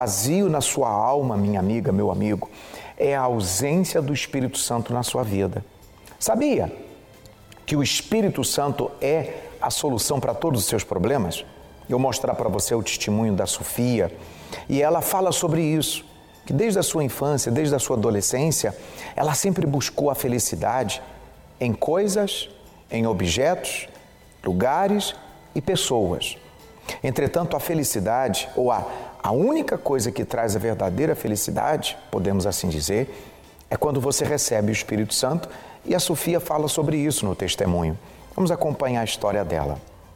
Vazio na sua alma, minha amiga, meu amigo, é a ausência do Espírito Santo na sua vida. Sabia que o Espírito Santo é a solução para todos os seus problemas? Eu vou mostrar para você o testemunho da Sofia e ela fala sobre isso, que desde a sua infância, desde a sua adolescência, ela sempre buscou a felicidade em coisas, em objetos, lugares e pessoas. Entretanto, a felicidade, ou a única coisa que traz a verdadeira felicidade, podemos assim dizer, é quando você recebe o Espírito Santo, e a Sofia fala sobre isso no testemunho. Vamos acompanhar a história dela.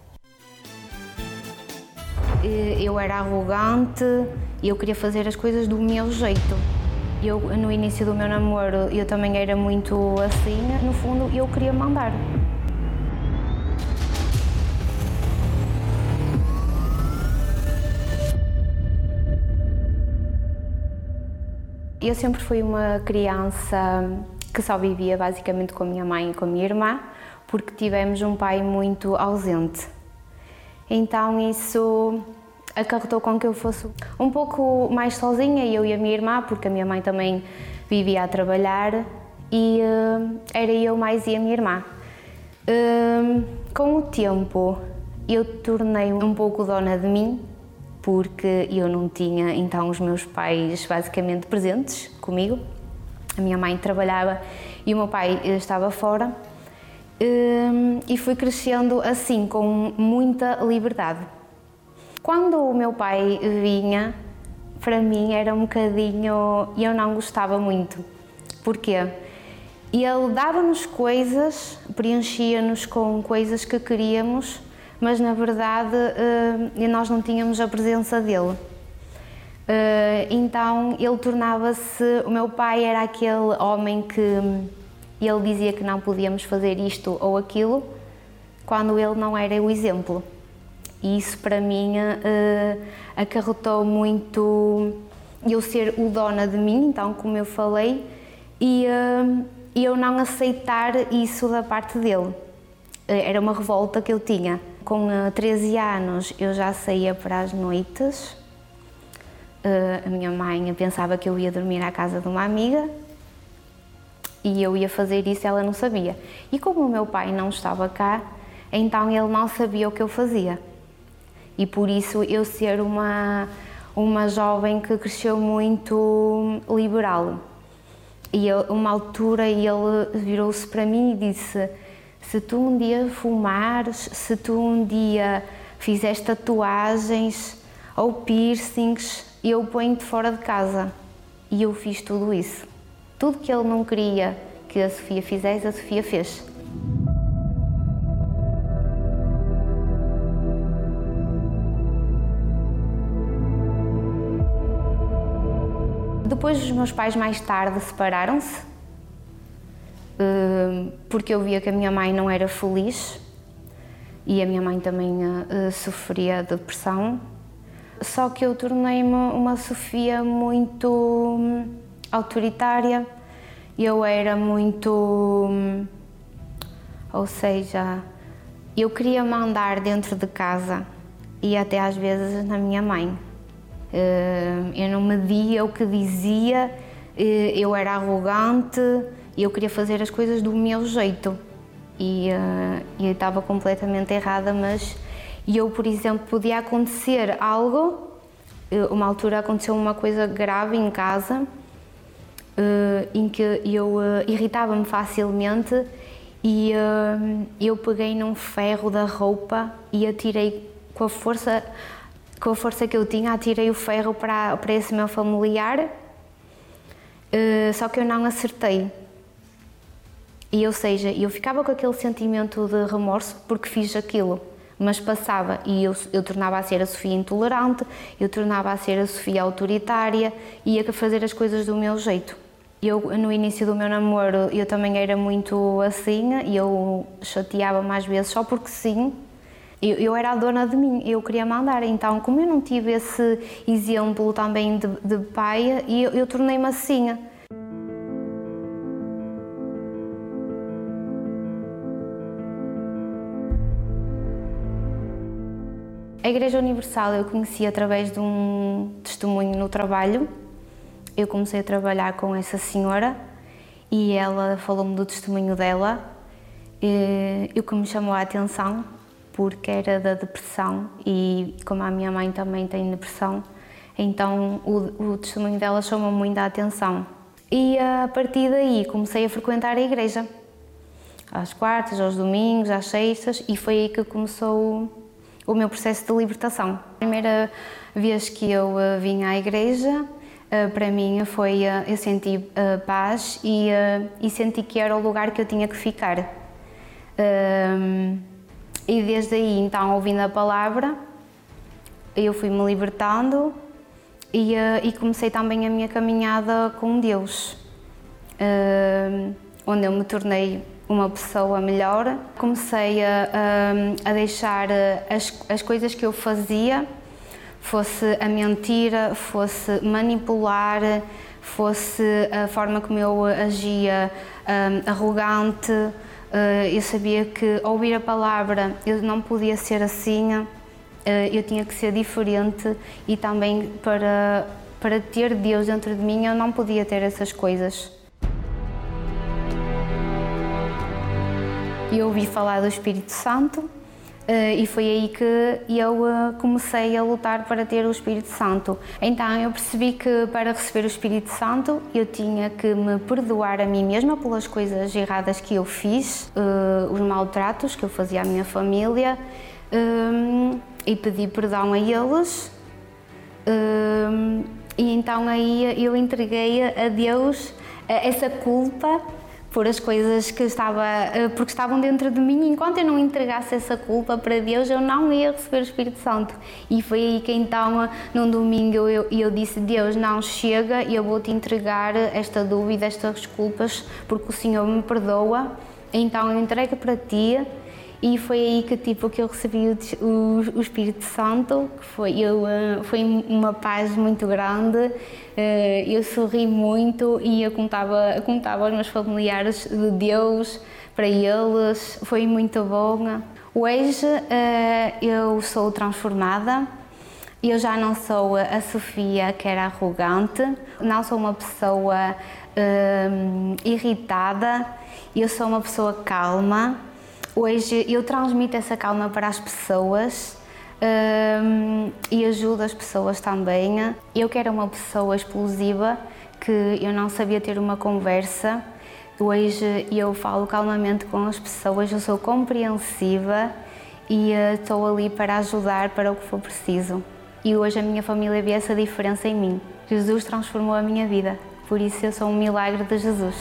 Eu era arrogante e eu queria fazer as coisas do meu jeito. No início do meu namoro, eu também era muito assim. No fundo, eu queria mandar. Eu sempre fui uma criança que só vivia basicamente com a minha mãe e com a minha irmã, porque tivemos um pai muito ausente. Então isso acarretou com que eu fosse um pouco mais sozinha, eu e a minha irmã, porque a minha mãe também vivia a trabalhar e era eu mais e a minha irmã. Com o tempo eu tornei um pouco dona de mim, porque eu não tinha então os meus pais basicamente presentes comigo. A minha mãe trabalhava e o meu pai estava fora. E fui crescendo assim, com muita liberdade. Quando o meu pai vinha, para mim era um bocadinho... eu não gostava muito. Porquê? Ele dava-nos coisas, preenchia-nos com coisas que queríamos, mas na verdade nós não tínhamos a presença dele. Então ele tornava-se... o meu pai era aquele homem que ele dizia que não podíamos fazer isto ou aquilo, quando ele não era o exemplo. E isso para mim acarretou muito eu ser o dona de mim, então, como eu falei, e eu não aceitar isso da parte dele. Era uma revolta que eu tinha. Com 13 anos eu já saía para as noites. A minha mãe pensava que eu ia dormir à casa de uma amiga e eu ia fazer isso e ela não sabia. E como o meu pai não estava cá, então ele não sabia o que eu fazia. E por isso eu ser uma jovem que cresceu muito liberal. E uma altura ele virou-se para mim e disse: se tu um dia fumares, se tu um dia fizeres tatuagens ou piercings, eu ponho-te fora de casa. E eu fiz tudo isso. Tudo que ele não queria que a Sofia fizesse, a Sofia fez. Depois os meus pais mais tarde separaram-se, porque eu via que a minha mãe não era feliz e a minha mãe também sofria de depressão. Só que eu tornei-me uma Sofia muito autoritária, eu era muito... ou seja, eu queria mandar dentro de casa e até às vezes na minha mãe. Eu não media o que dizia, eu era arrogante, eu queria fazer as coisas do meu jeito e eu estava completamente errada, mas eu, por exemplo, podia acontecer algo, uma altura aconteceu uma coisa grave em casa, em que eu irritava-me facilmente e eu peguei num ferro da roupa e atirei com a força que eu tinha, atirei o ferro para esse meu familiar, só que eu não acertei. E, ou seja, eu ficava com aquele sentimento de remorso porque fiz aquilo, mas passava e eu tornava a ser a Sofia intolerante, eu tornava a ser a Sofia autoritária e ia fazer as coisas do meu jeito. No início do meu namoro, eu também era muito assim, e eu chateava-me às vezes só porque sim. Eu era a dona de mim, eu queria mandar, então como eu não tive esse exemplo também de pai, eu tornei-me assim. A Igreja Universal eu conheci através de um testemunho no trabalho. Eu comecei a trabalhar com essa senhora e ela falou-me do testemunho dela, e o que me chamou a atenção, porque era da depressão e como a minha mãe também tem depressão, então o testemunho dela chamou muito a atenção. E a partir daí comecei a frequentar a igreja, às quartas, aos domingos, às sextas, e foi aí que começou o meu processo de libertação. A primeira vez que eu vim à igreja, para mim foi, eu senti paz e senti que era o lugar que eu tinha que ficar. E desde aí, então, ouvindo a palavra, eu fui-me libertando e comecei também a minha caminhada com Deus, onde eu me tornei uma pessoa melhor. Comecei a deixar as coisas que eu fazia, fosse a mentira, fosse manipular, fosse a forma como eu agia arrogante. Eu sabia que ao ouvir a palavra eu não podia ser assim, eu tinha que ser diferente e também para ter Deus dentro de mim eu não podia ter essas coisas. Eu ouvi falar do Espírito Santo e foi aí que eu comecei a lutar para ter o Espírito Santo. Então eu percebi que para receber o Espírito Santo eu tinha que me perdoar a mim mesma pelas coisas erradas que eu fiz, os maltratos que eu fazia à minha família, e pedir perdão a eles. E então aí eu entreguei a Deus essa culpa por as coisas porque estavam dentro de mim. Enquanto eu não entregasse essa culpa para Deus, eu não ia receber o Espírito Santo. E foi aí que então, num domingo, eu disse: Deus, não chega, eu vou-te entregar esta dúvida, estas culpas, porque o Senhor me perdoa. Então eu entrego para Ti. E foi aí que eu recebi o Espírito Santo, que foi uma paz muito grande. Eu sorri muito e eu contava aos meus familiares de Deus, para eles, foi muito bom. Hoje eu sou transformada, eu já não sou a Sofia que era arrogante, não sou uma pessoa irritada, eu sou uma pessoa calma. Hoje eu transmito essa calma para as pessoas e ajudo as pessoas também. Eu que era uma pessoa explosiva, que eu não sabia ter uma conversa, hoje eu falo calmamente com as pessoas, eu sou compreensiva e estou ali para ajudar para o que for preciso. E hoje a minha família vê essa diferença em mim. Jesus transformou a minha vida, por isso eu sou um milagre de Jesus.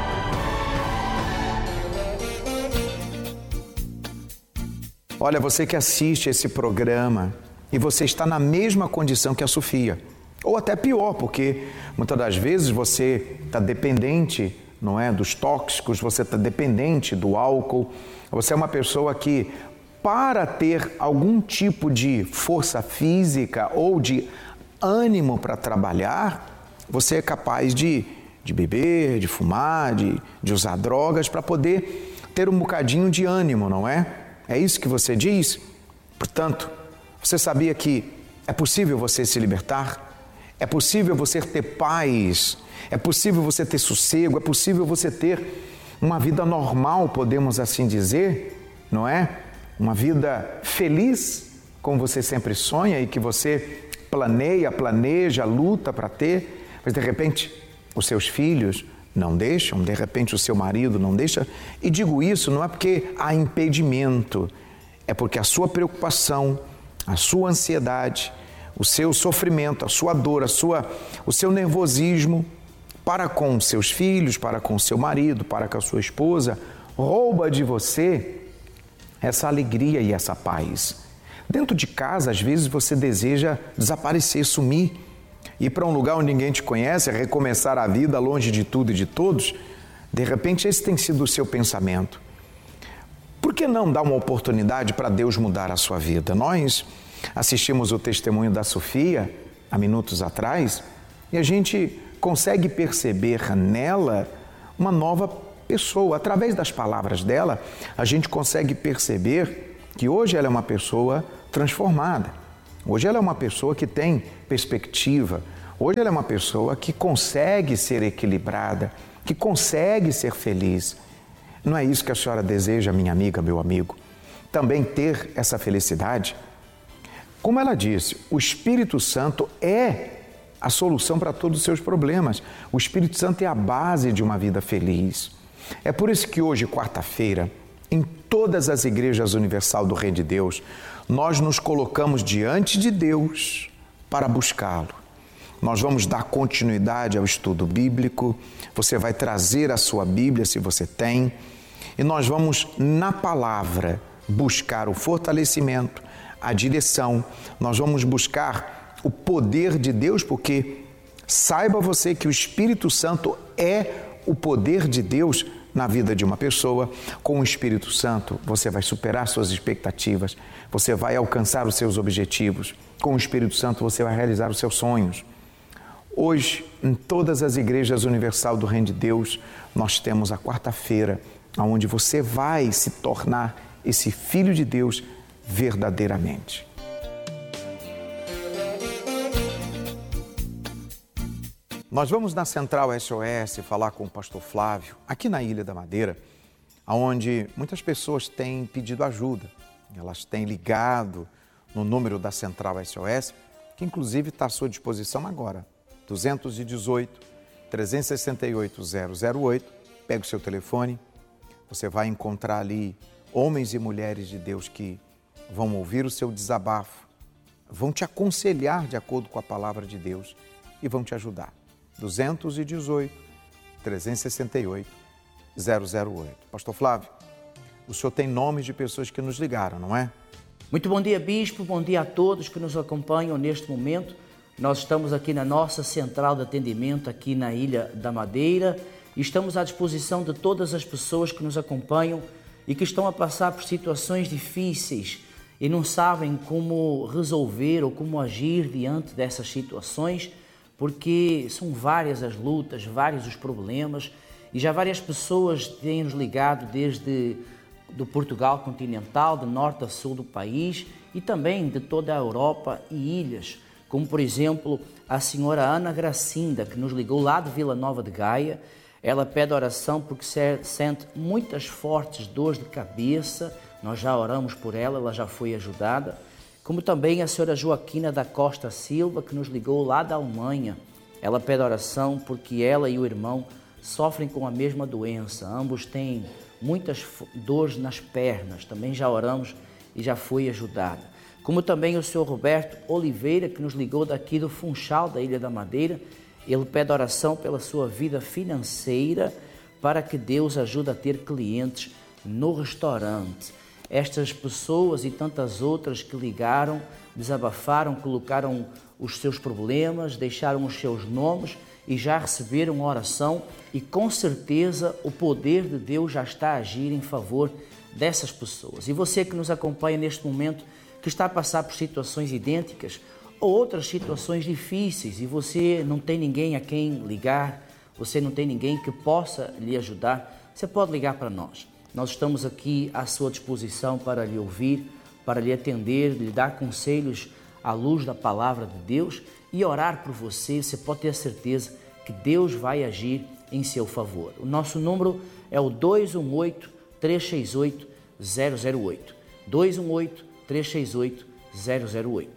Olha, você que assiste esse programa e você está na mesma condição que a Sofia, ou até pior, porque muitas das vezes você está dependente, não é, dos tóxicos, você está dependente do álcool, você é uma pessoa que, para ter algum tipo de força física ou de ânimo para trabalhar, você é capaz de beber, de fumar, de usar drogas para poder ter um bocadinho de ânimo, não é? É isso que você diz? Portanto, você sabia que é possível você se libertar? É possível você ter paz? É possível você ter sossego? É possível você ter uma vida normal, podemos assim dizer, não é? Uma vida feliz, como você sempre sonha e que você planeja, luta para ter, mas de repente os seus filhos não deixam, de repente o seu marido não deixa. E digo isso não é porque há impedimento, é porque a sua preocupação, a sua ansiedade, o seu sofrimento, a sua dor, o seu nervosismo para com seus filhos, para com seu marido, para com a sua esposa, rouba de você essa alegria e essa paz. Dentro de casa, às vezes você deseja desaparecer, sumir, ir para um lugar onde ninguém te conhece, recomeçar a vida longe de tudo e de todos. De repente, esse tem sido o seu pensamento. Por que não dar uma oportunidade para Deus mudar a sua vida? Nós assistimos o testemunho da Sofia há minutos atrás e a gente consegue perceber nela uma nova pessoa. Através das palavras dela, a gente consegue perceber que hoje ela é uma pessoa transformada. Hoje ela é uma pessoa que tem perspectiva. Hoje ela é uma pessoa que consegue ser equilibrada, que consegue ser feliz. Não é isso que a senhora deseja, minha amiga, meu amigo? Também ter essa felicidade? Como ela disse, o Espírito Santo é a solução para todos os seus problemas. O Espírito Santo é a base de uma vida feliz. É por isso que hoje, quarta-feira, em todas as igrejas universal do Reino de Deus, nós nos colocamos diante de Deus para buscá-lo. Nós vamos dar continuidade ao estudo bíblico, você vai trazer a sua Bíblia, se você tem, e nós vamos, na palavra, buscar o fortalecimento, a direção, nós vamos buscar o poder de Deus, porque saiba você que o Espírito Santo é o poder de Deus na vida de uma pessoa. Com o Espírito Santo, você vai superar suas expectativas, você vai alcançar os seus objetivos. Com o Espírito Santo, você vai realizar os seus sonhos. Hoje, em todas as igrejas universal do Reino de Deus, nós temos a quarta-feira, onde você vai se tornar esse filho de Deus verdadeiramente. Nós vamos na Central SOS falar com o pastor Flávio, aqui na Ilha da Madeira, onde muitas pessoas têm pedido ajuda. Elas têm ligado no número da Central SOS, que inclusive está à sua disposição agora, 218-368-008. Pega o seu telefone, você vai encontrar ali homens e mulheres de Deus que vão ouvir o seu desabafo, vão te aconselhar de acordo com a palavra de Deus e vão te ajudar. 218-368-008. Pastor Flávio, o senhor tem nomes de pessoas que nos ligaram, não é? Muito bom dia, Bispo. Bom dia a todos que nos acompanham neste momento. Nós estamos aqui na nossa central de atendimento, aqui na Ilha da Madeira, e estamos à disposição de todas as pessoas que nos acompanham e que estão a passar por situações difíceis e não sabem como resolver ou como agir diante dessas situações, porque são várias as lutas, vários os problemas, e já várias pessoas têm nos ligado desde do Portugal continental, de norte a sul do país e também de toda a Europa e ilhas, como por exemplo a senhora Ana Gracinda, que nos ligou lá de Vila Nova de Gaia. Ela pede oração porque sente muitas fortes dores de cabeça. Nós já oramos por ela, ela já foi ajudada. Como também a senhora Joaquina da Costa Silva, que nos ligou lá da Alemanha. Ela pede oração porque ela e o irmão sofrem com a mesma doença. Ambos têm muitas dores nas pernas. Também já oramos e já foi ajudada. Como também o senhor Roberto Oliveira, que nos ligou daqui do Funchal, da Ilha da Madeira. Ele pede oração pela sua vida financeira para que Deus ajude a ter clientes no restaurante. Estas pessoas e tantas outras que ligaram, desabafaram, colocaram os seus problemas, deixaram os seus nomes e já receberam oração, e com certeza o poder de Deus já está a agir em favor dessas pessoas. E você que nos acompanha neste momento, que está a passar por situações idênticas ou outras situações difíceis e você não tem ninguém a quem ligar, você não tem ninguém que possa lhe ajudar, você pode ligar para nós. Nós estamos aqui à sua disposição para lhe ouvir, para lhe atender, lhe dar conselhos à luz da palavra de Deus e orar por você. Você pode ter certeza que Deus vai agir em seu favor. O nosso número é o 218-368-008. 218-368-008.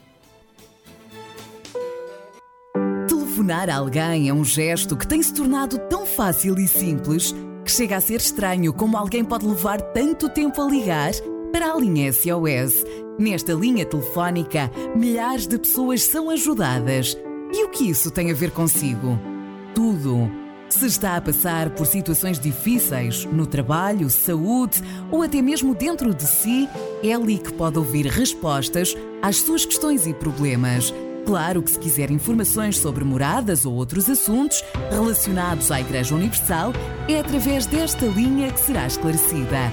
Telefonar a alguém é um gesto que tem se tornado tão fácil e simples que chega a ser estranho como alguém pode levar tanto tempo a ligar para a linha SOS. Nesta linha telefónica, milhares de pessoas são ajudadas. E o que isso tem a ver consigo? Tudo. Se está a passar por situações difíceis, no trabalho, saúde ou até mesmo dentro de si, é ali que pode ouvir respostas às suas questões e problemas. Claro que se quiser informações sobre moradas ou outros assuntos relacionados à Igreja Universal, é através desta linha que será esclarecida.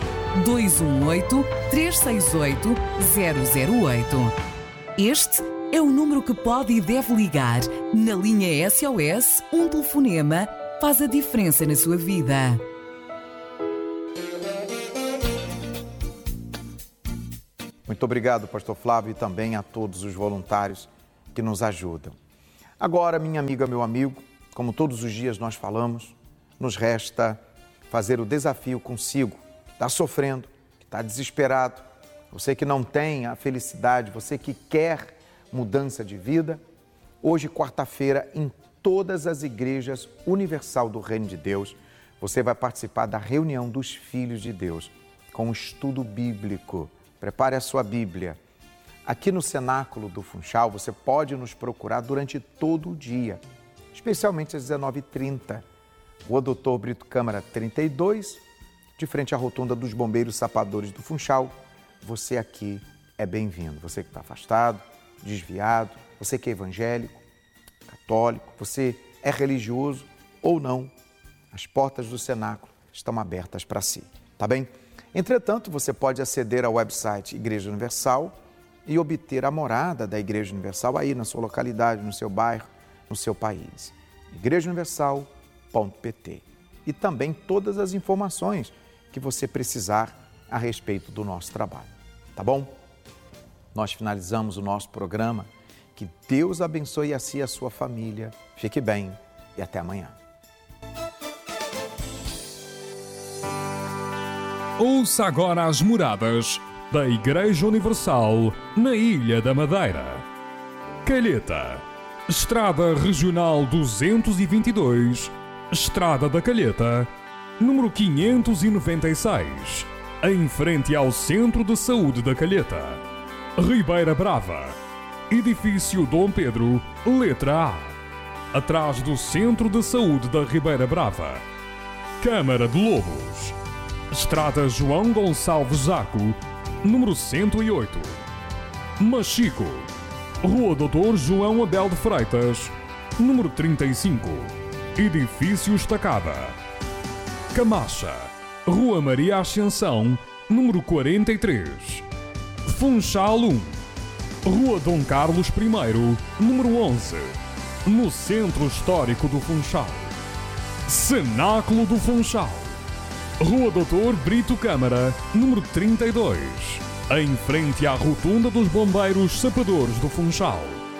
218-368-008. Este é o número que pode e deve ligar. Na linha SOS, um telefonema faz a diferença na sua vida. Muito Muito obrigado, pastor Flávio, e também a todos os voluntários que nos ajudam. Agora, minha amiga, meu amigo, como todos os dias nós falamos, nos resta fazer o desafio consigo, que está sofrendo, que está desesperado, você que não tem a felicidade, você que quer mudança de vida. Hoje, quarta-feira, em todas as igrejas universal do Reino de Deus, você vai participar da reunião dos filhos de Deus, com um estudo bíblico. Prepare a sua Bíblia. Aqui no Cenáculo do Funchal, você pode nos procurar durante todo o dia, especialmente às 19h30. Rua Doutor Brito Câmara 32, de frente à rotunda dos Bombeiros Sapadores do Funchal. Você aqui é bem-vindo. Você que está afastado, desviado, você que é evangélico, católico, você é religioso ou não, as portas do Cenáculo estão abertas para si, tá bem? Entretanto, você pode aceder ao website Igreja Universal e obter a morada da Igreja Universal aí na sua localidade, no seu bairro, no seu país. igrejauniversal.pt. E também todas as informações que você precisar a respeito do nosso trabalho, tá bom? Nós finalizamos o nosso programa. Que Deus abençoe a si e a sua família. Fique bem e até amanhã. Ouça agora as moradas da Igreja Universal na Ilha da Madeira. Calheta, Estrada Regional 222, Estrada da Calheta, número 596, em frente ao Centro de Saúde da Calheta. Ribeira Brava, Edifício Dom Pedro, letra A, atrás do Centro de Saúde da Ribeira Brava. Câmara de Lobos, Estrada João Gonçalves Zaco, número 108. Machico, Rua Doutor João Abel de Freitas, número 35, Edifício Estacada. Camacha, Rua Maria Ascensão, número 43. Funchal 1, Rua Dom Carlos I, número 11, no Centro Histórico do Funchal. Cenáculo do Funchal, Rua Doutor Brito Câmara, número 32, em frente à rotunda dos Bombeiros Sapadores do Funchal.